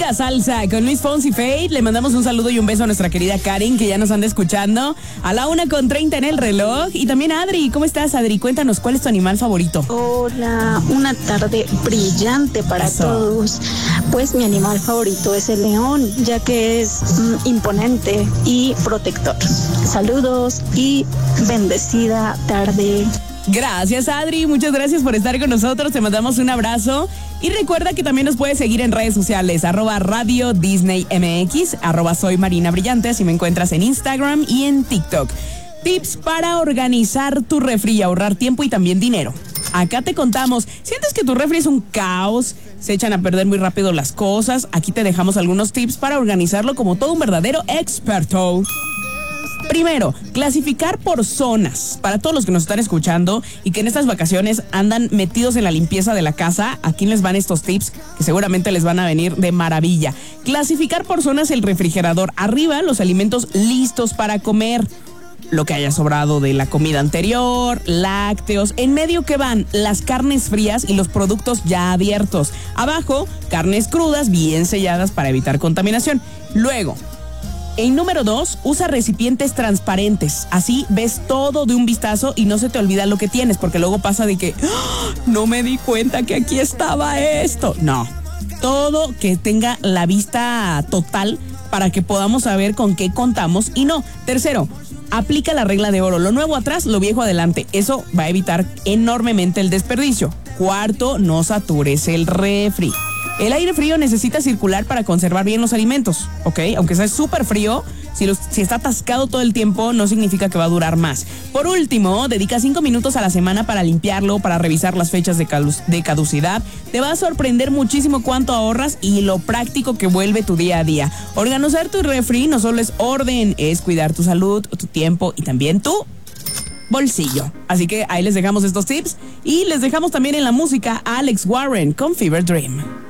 Rica salsa con Luis Fonsi Fate. Le mandamos un saludo y un beso a nuestra querida Karen, que ya nos anda escuchando. A la 1:30 en el reloj. Y también Adri. ¿Cómo estás, Adri? Cuéntanos, ¿cuál es tu animal favorito? Hola, una tarde brillante para todos. Pues mi animal favorito es el león, ya que es imponente y protector. Saludos y bendecida tarde. Gracias, Adri. Muchas gracias por estar con nosotros. Te mandamos un abrazo. Y recuerda que también nos puedes seguir en redes sociales, @Radio Disney MX, @Soy Marina Brillante, así me encuentras en Instagram y en TikTok. Tips para organizar tu refri y ahorrar tiempo y también dinero. Acá te contamos, ¿sientes que tu refri es un caos? ¿Se echan a perder muy rápido las cosas? Aquí te dejamos algunos tips para organizarlo como todo un verdadero experto. Primero, clasificar por zonas. Para todos los que nos están escuchando y que en estas vacaciones andan metidos en la limpieza de la casa, aquí les van estos tips que seguramente les van a venir de maravilla. Clasificar por zonas el refrigerador. Arriba, los alimentos listos para comer, lo que haya sobrado de la comida anterior, lácteos. En medio, que van las carnes frías y los productos ya abiertos. Abajo, carnes crudas bien selladas para evitar contaminación. Luego, en número 2, usa recipientes transparentes. Así ves todo de un vistazo y no se te olvida lo que tienes, porque luego pasa de que no me di cuenta que aquí estaba esto. No, todo que tenga la vista total para que podamos saber con qué contamos y no. Tercero, aplica la regla de oro. Lo nuevo atrás, lo viejo adelante. Eso va a evitar enormemente el desperdicio. Cuarto, no satures el refri. El aire frío necesita circular para conservar bien los alimentos, ¿ok? Aunque sea súper frío, si está atascado todo el tiempo, no significa que va a durar más. Por último, dedica 5 minutos a la semana para limpiarlo, para revisar las fechas de caducidad. Te va a sorprender muchísimo cuánto ahorras y lo práctico que vuelve tu día a día. Organizar tu refri no solo es orden, es cuidar tu salud, tu tiempo y también tu bolsillo. Así que ahí les dejamos estos tips y les dejamos también en la música a Alex Warren con Fever Dream.